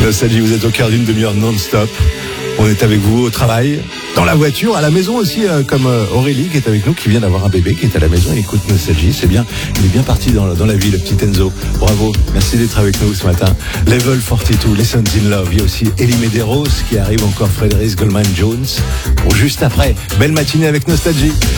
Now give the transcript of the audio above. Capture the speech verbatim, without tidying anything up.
Nostalgie, vous êtes au cœur d'une demi-heure non-stop. On est avec vous au travail, dans la voiture, à la maison aussi, euh, comme euh, Aurélie qui est avec nous, qui vient d'avoir un bébé, qui est à la maison et écoute Nostalgie. C'est bien, il est bien parti dans, dans la vie, le petit Enzo. Bravo, merci d'être avec nous ce matin. Level quarante-deux, Lessons in Love. Il y a aussi Elie Medeiros qui arrive, encore Frédéric Goldman Jones. Bon, juste après, belle matinée avec Nostalgie.